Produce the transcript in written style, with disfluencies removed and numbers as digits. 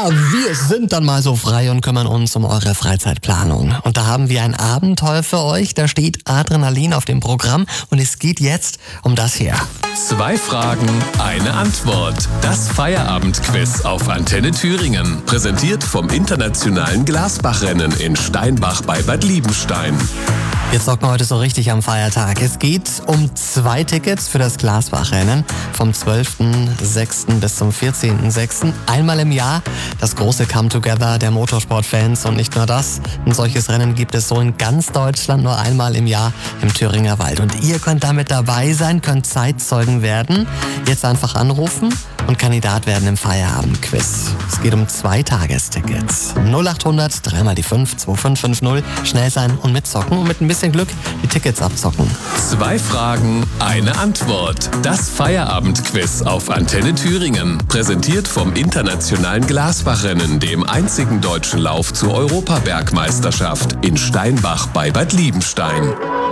Ja, wir sind dann mal so frei und kümmern uns um eure Freizeitplanung. Und da haben wir ein Abenteuer für euch. Da steht Adrenalin auf dem Programm und es geht jetzt um das hier. 2 Fragen, eine Antwort. Das Feierabendquiz auf Antenne Thüringen. Präsentiert vom internationalen Glasbachrennen in Steinbach bei Bad Liebenstein. Wir zocken heute so richtig am Feiertag. Es geht um 2 Tickets für das Glasbachrennen vom 12.06. bis zum 14.06. Einmal im Jahr das große Come-Together der Motorsportfans. Und nicht nur das, ein solches Rennen gibt es so in ganz Deutschland nur einmal im Jahr im Thüringer Wald. Und ihr könnt damit dabei sein, könnt Zeitzeugen werden. Jetzt einfach anrufen und Kandidat werden im Feierabendquiz. Es geht um 2 Tagestickets. 0800 3 mal die 5 2550. Schnell sein und mitzocken und mit ein bisschen Glück die Tickets abzocken. 2 Fragen, eine Antwort. Das Feierabendquiz auf Antenne Thüringen. Präsentiert vom internationalen Glasbachrennen, dem einzigen deutschen Lauf zur Europabergmeisterschaft in Steinbach bei Bad Liebenstein.